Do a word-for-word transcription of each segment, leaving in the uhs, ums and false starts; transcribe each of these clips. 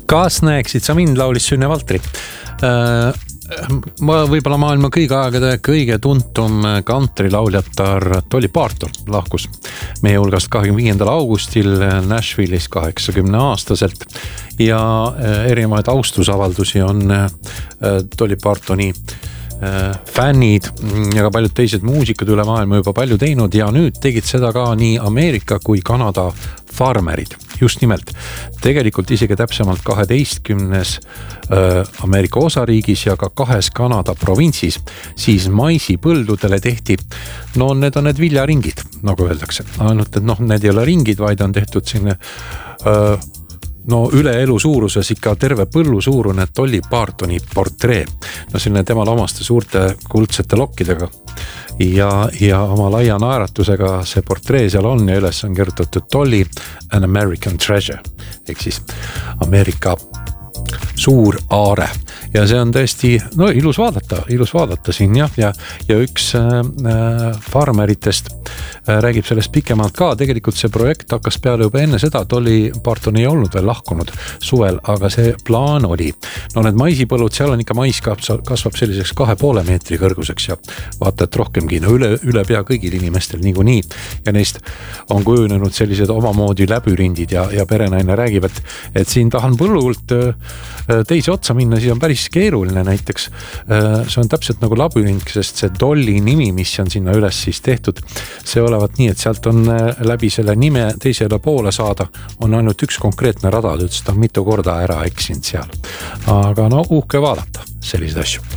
Kas näeksid sa mind, laulis Sünne Valtri. Ma võib-olla maailma kõige aegade kõige tuntum country-lauljatar Dolly Parton lahkus meie hulgast kahekümne viiendal augustil Nashville'is kaheksakümne aastaselt ja erinevaid austusavaldusi on Dolly Partoni fännid ja ka paljud teised muusikud üle maailma juba palju teinud ja nüüd tegid seda ka nii Ameerika kui Kanada farmerid. Just nimelt, tegelikult isegi täpsemalt kaheteistkümnes Ameerika osariigis ja ka kahes Kanada provintsis, siis maisi põldudele tehti, no need on need viljaringid, nagu öeldakse. Ainult, et noh, need ei ole ringid, vaid on tehtud sinne öö, no üle elu suuruses ikka terve põllu suurune Dolly Partoni portree. No selline temal omaste suurte kuldsete lokkidega ja, ja oma laia naeratusega see portree seal on ja üles on kirjutatud Dolly an American Treasure ehk siis Ameerika suur aare. Ja see on tõesti, no ilus vaadata, ilus vaadata siin jah, ja, ja üks äh, farmeritest äh, räägib sellest pikemalt ka. Tegelikult see projekt hakkas peale juba enne seda, Dolly Parton ei olnud veel lahkunud suvel, aga see plaan oli. No need maisipõllud, seal on ikka mais kasvab selliseks kahe poole meetri kõrguseks ja vaata, et rohkemgi, no üle, üle pea kõigil inimestel niikuinii. Ja neist on kujunenud sellised omamoodi läbürindid ja, ja perenaine räägib, et, et siin tahan põllult teise otsa minna, siis on päris keeruline näiteks. See on täpselt nagu labürint, sest see Dolly nimi, mis on sinna üles siis tehtud, see olevat nii, et sealt on läbi selle nime teisele poole saada, on ainult üks konkreetne rada, ta ütles, ta on mitu korda ära eksinud seal. Aga no uhke vaadata selliseid asju.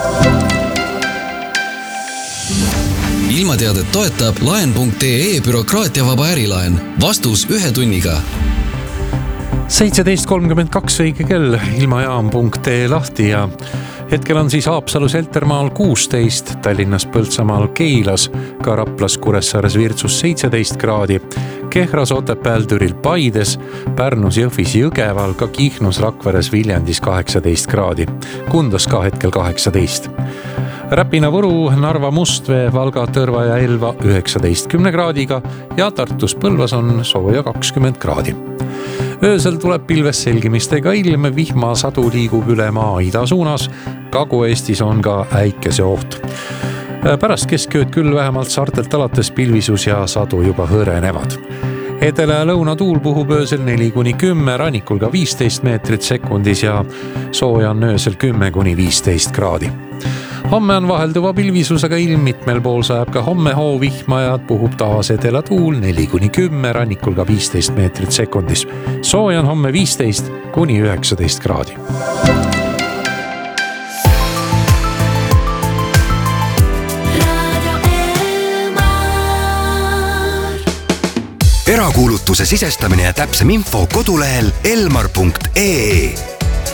Ilmateadet toetab laen punkt ee bürokraatiavaba ärilaen. Vastus ühe tunniga. seitseteist kolmkümmend kaks õige kell, ilmajaam punkt ee lahti ja hetkel on siis Haapsalus Heltermaal kuusteist, Tallinnas Põltsamaal Keilas, ka Raplas Kuressaares Virtsus seitseteist kraadi, Kehras Otepääl Türil Paides, Pärnus Jõhvis Jõgeval, ka Kihnus Rakveres Viljandis kaheksateist kraadi, Kundas ka hetkel kaheksateist. Räpina Võru, Narva Mustvee, Valga, Tõrva ja Elva üheksateistkümne kraadiga ja Tartus Põlvas on sooja kakskümmend kraadi. Öösel tuleb pilves selgimistega ilm, vihmasadu liigub üle maa ida suunas, Kagu-Eestis on ka äikese oht. Pärast keskööd küll vähemalt saartelt alates pilvisus ja sadu juba hõrenevad. Edela ja lõuna tuul puhub öösel neli kuni kümme, rannikul ka viisteist meetrit sekundis ja sooja on öösel kümme kuni viisteist kraadi. Homme on vahelduva pilvisusega ilm, mitmel pool sajab ka homme hoovihma ja puhub taas edela tuul neli kuni kümme, rannikul ka viisteist meetrit sekundis. Sooja on homme viisteist kuni üheksateist kraadi. Erakuulutuse sisestamine ja täpsem info kodulehel elmar punkt ee.